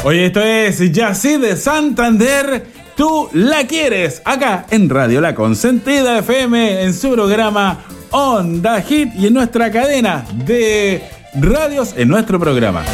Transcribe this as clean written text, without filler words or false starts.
Oye, esto es Yací de Santander, tú la quieres, acá en Radio La Consentida FM, en su programa Onda Hit y en nuestra cadena de radios en nuestro programa.